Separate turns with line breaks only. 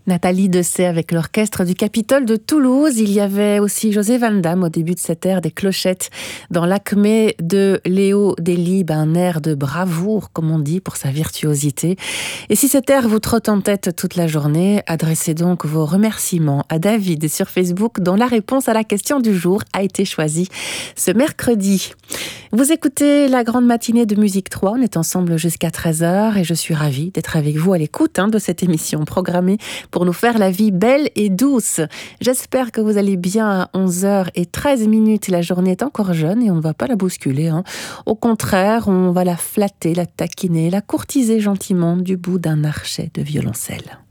Nathalie Dessay avec l'orchestre du Capitole de Toulouse. Il y avait aussi José Van Damme au début de cette air des clochettes dans l'Acmé de Léo Delibes, un air de bravoure, comme on dit, pour sa virtuosité. Et si cet air vous trotte en tête toute la journée, adressez donc vos remerciements à David sur Facebook, dont la réponse à la question du jour a été choisie ce mercredi. Vous écoutez la grande matinée de Musique 3, on est ensemble jusqu'à 13h et je suis ravie d'être avec vous à l'écoute de cette émission programmée pour nous faire la vie belle et douce. J'espère que vous allez bien à 11h13. La journée est encore jeune et on ne va pas la bousculer. Au contraire, on va la flatter, la taquiner, la courtiser gentiment du bout d'un archet de violoncelle.